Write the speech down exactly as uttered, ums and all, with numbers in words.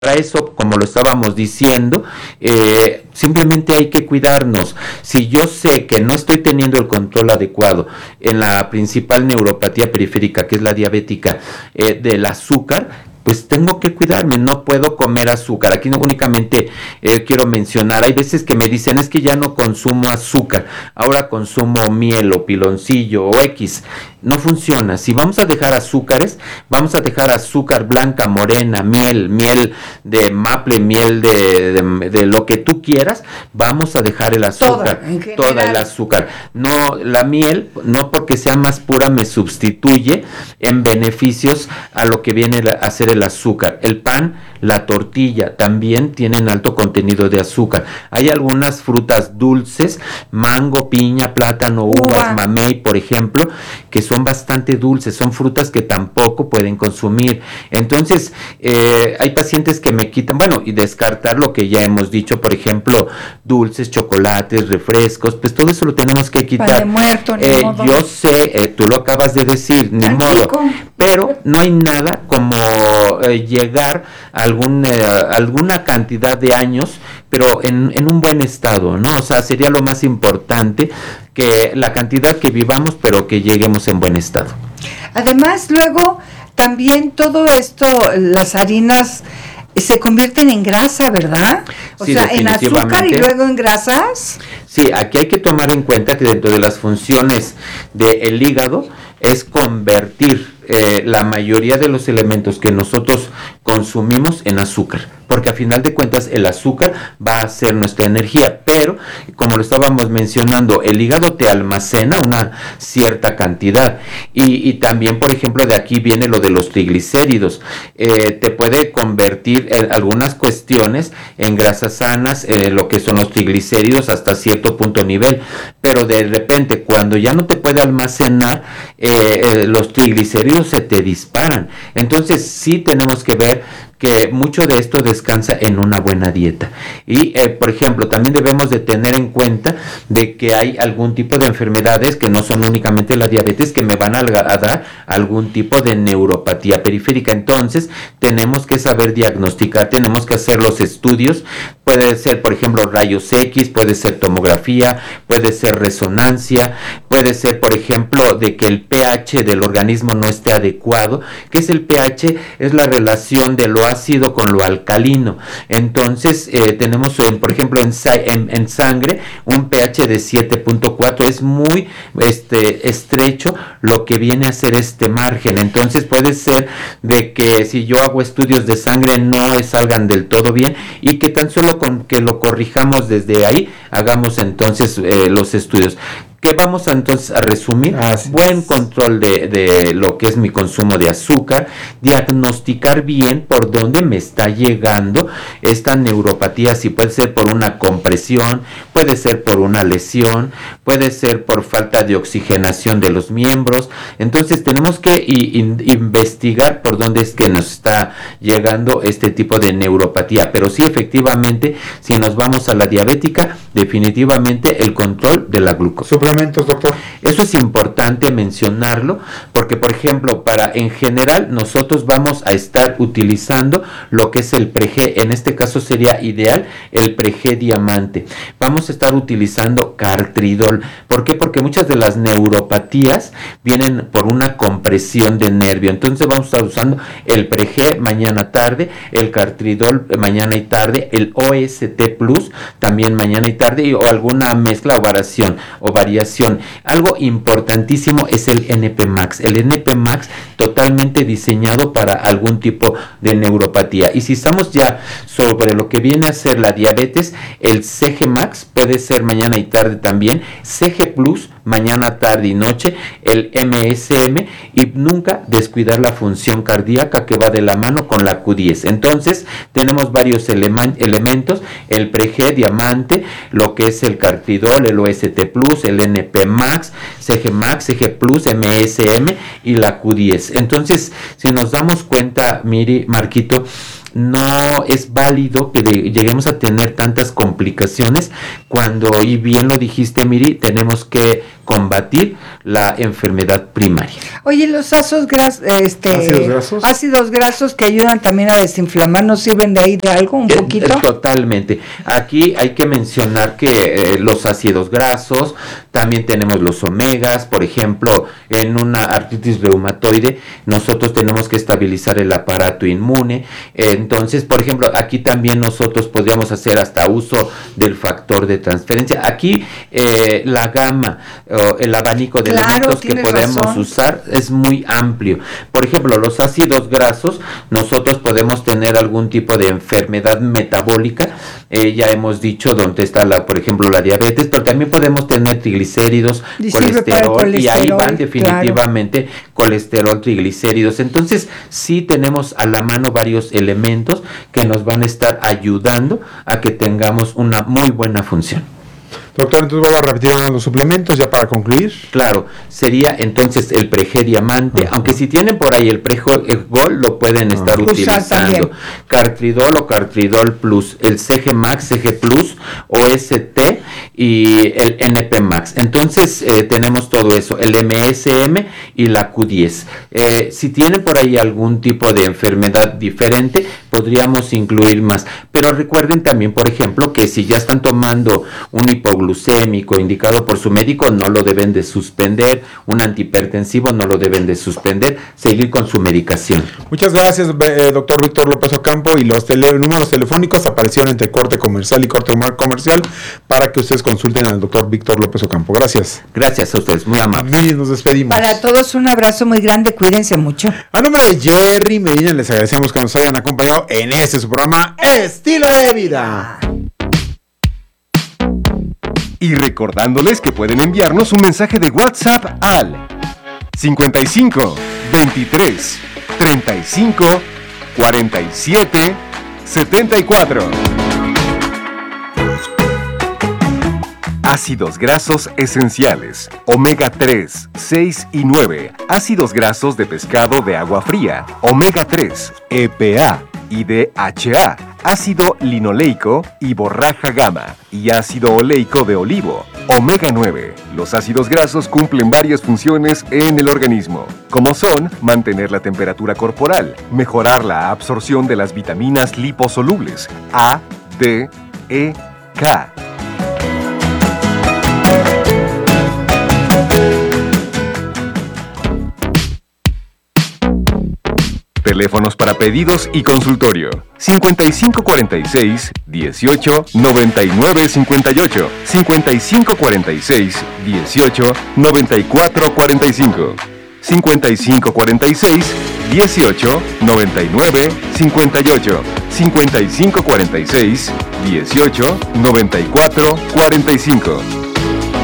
Para eso, como lo estábamos diciendo, eh, simplemente hay que cuidarnos. Si yo sé que no estoy teniendo el control adecuado en la principal neuropatía periférica, que es la diabética, eh, del azúcar, pues tengo que cuidarme, no puedo comer azúcar. Aquí no únicamente eh, quiero mencionar, hay veces que me dicen, es que ya no consumo azúcar, ahora consumo miel o piloncillo o X. No funciona. Si vamos a dejar azúcares, vamos a dejar azúcar blanca, morena, miel, miel de maple, miel de, de, de lo que tú quieras, vamos a dejar el azúcar, toda, toda el azúcar. No, la miel, no porque sea más pura me sustituye en beneficios a lo que viene a ser el azúcar. El pan, la tortilla también tienen alto contenido de azúcar. Hay algunas frutas dulces, mango, piña, plátano, uvas, Uva. mamey, por ejemplo, que son bastante dulces, son frutas que tampoco pueden consumir. Entonces, eh, hay pacientes que me quitan, bueno, y descartar lo que ya hemos dicho, por ejemplo, dulces, chocolates, refrescos, pues todo eso lo tenemos que quitar. Pan de muerto, ni eh, modo. Yo sé, eh, tú lo acabas de decir, ni Tan modo, rico. pero no hay nada como eh, llegar a algún, eh, alguna cantidad de años, pero en, en un buen estado, ¿no? O sea, sería lo más importante, que la cantidad que vivamos, pero que lleguemos en buen estado. Además, luego, también todo esto, las harinas se convierten en grasa, ¿verdad? O Sí, sea, en azúcar y luego en grasas. Sí, aquí hay que tomar en cuenta que dentro de las funciones del hígado es convertir eh, la mayoría de los elementos que nosotros consumimos en azúcar, porque a final de cuentas el azúcar va a ser nuestra energía, pero como lo estábamos mencionando, el hígado te almacena una cierta cantidad, y, y también, por ejemplo, de aquí viene lo de los triglicéridos, eh, te puede convertir en algunas cuestiones en grasas sanas, eh, lo que son los triglicéridos hasta cierto punto nivel, pero de repente cuando ya no te puede almacenar, eh, eh, los triglicéridos se te disparan. Entonces sí tenemos que ver que mucho de esto descansa en una buena dieta. Y, eh, por ejemplo, también debemos de tener en cuenta de que hay algún tipo de enfermedades que no son únicamente la diabetes, que me van a, a dar algún tipo de neuropatía periférica. Entonces, tenemos que saber diagnosticar, tenemos que hacer los estudios. Puede ser, por ejemplo, rayos X, puede ser tomografía, puede ser resonancia, puede ser, por ejemplo, de que el pH del organismo no esté adecuado. ¿Qué es el pH? Es la relación de lo ácido con lo alcalino. Entonces, eh, tenemos, en, por ejemplo, en, en, en sangre, un pH de siete punto cuatro. Es muy este, estrecho lo que viene a ser este margen. Entonces, puede ser de que si yo hago estudios de sangre no salgan del todo bien, y que tan solo con que lo corrijamos desde ahí, hagamos entonces eh, los estudios. Que vamos a, entonces a resumir, Así buen es. control de, de lo que es mi consumo de azúcar, diagnosticar bien por dónde me está llegando esta neuropatía, si puede ser por una compresión, puede ser por una lesión, puede ser por falta de oxigenación de los miembros. Entonces tenemos que i, in, investigar por dónde es que nos está llegando este tipo de neuropatía, pero sí, efectivamente, si nos vamos a la diabética, definitivamente el control de la glucosa. Doctor. Eso es importante mencionarlo, porque, por ejemplo, para en general nosotros vamos a estar utilizando lo que es el Pre-G. En este caso sería ideal el Pre-G diamante. Vamos a estar utilizando Cartridol. ¿Por qué? Porque muchas de las neuropatías vienen por una compresión de nervio. Entonces vamos a estar usando el Pre-G mañana tarde, el Cartridol mañana y tarde, el O S T Plus también mañana y tarde, y, o alguna mezcla o variación o variación. Algo importantísimo es el N P Max. El N P Max totalmente diseñado para algún tipo de neuropatía. Y si estamos ya sobre lo que viene a ser la diabetes, el C G Max puede ser mañana y tarde también, C G Plus mañana, tarde y noche, el M S M, y nunca descuidar la función cardíaca que va de la mano con la Q diez. Entonces tenemos varios eleman- elementos, el Pre-G diamante, lo que es el Cartridol, el O S T Plus, el N P Max, C G Max, C G Plus, M S M y la Q diez. Entonces, si nos damos cuenta, Miri, Marquito, no es válido que de, lleguemos a tener tantas complicaciones cuando, y bien lo dijiste, Miri, tenemos que combatir la enfermedad primaria. Oye, los ácidos grasos, este, ácidos grasos, ácidos grasos que ayudan también a desinflamar, ¿nos sirven de ahí de algo un poquito? Eh, totalmente. Aquí hay que mencionar que eh, los ácidos grasos, también tenemos los omegas, por ejemplo, en una artritis reumatoide, nosotros tenemos que estabilizar el aparato inmune. Eh, entonces, por ejemplo, aquí también nosotros podríamos hacer hasta uso del factor de transferencia. Aquí eh, la gama, eh, el abanico de claro, elementos que podemos razón. usar es muy amplio. Por ejemplo, los ácidos grasos, nosotros podemos tener algún tipo de enfermedad metabólica, eh, ya hemos dicho dónde está la, por ejemplo, la diabetes, pero también podemos tener triglicéridos, colesterol, colesterol, y ahí van definitivamente claro. colesterol, triglicéridos. Entonces, sí tenemos a la mano varios elementos que nos van a estar ayudando a que tengamos una muy buena función. Doctor, entonces vamos a repetir uno de los suplementos ya para concluir. Claro, sería entonces el Prege Diamante, uh-huh. aunque si tienen por ahí el Prege Gold lo pueden uh-huh. estar Usar utilizando. También. Cartridol o Cartridol Plus, el C G Max, C G Plus, O S T y el N P Max. Entonces eh, tenemos todo eso, el M S M y la Q diez. Eh, si tienen por ahí algún tipo de enfermedad diferente, podríamos incluir más. Pero recuerden también, por ejemplo, que si ya están tomando un hipoglucémico indicado por su médico, no lo deben de suspender, un antihipertensivo no lo deben de suspender, seguir con su medicación. Muchas gracias, eh, doctor Víctor López Ocampo, y los tele, números telefónicos aparecieron entre corte comercial y corte comercial para que ustedes consulten al doctor Víctor López Ocampo. Gracias. Gracias a ustedes, muy amables. Bien, nos despedimos. Para todos un abrazo muy grande, cuídense mucho. A nombre de Jerry Medina les agradecemos que nos hayan acompañado en este su programa Estilo de Vida. Y recordándoles que pueden enviarnos un mensaje de WhatsApp al cincuenta y cinco, veintitrés, treinta y cinco, cuarenta y siete, setenta y cuatro. Ácidos grasos esenciales, omega tres, seis y nueve, ácidos grasos de pescado de agua fría, omega tres, E P A y D H A, ácido linoleico y borraja gamma, y ácido oleico de olivo, omega nueve. Los ácidos grasos cumplen varias funciones en el organismo, como son mantener la temperatura corporal, mejorar la absorción de las vitaminas liposolubles A, D, E, K. Teléfonos para pedidos y consultorio: cincuenta y cinco cuarenta y seis, dieciocho, noventa y nueve cincuenta y ocho, cincuenta y cinco cuarenta y seis, dieciocho, noventa y cuatro cuarenta y cinco, cincuenta y cinco cuarenta y seis, dieciocho, noventa y nueve cincuenta y ocho, cincuenta y cinco cuarenta y seis, dieciocho, noventa y cuatro cuarenta y cinco.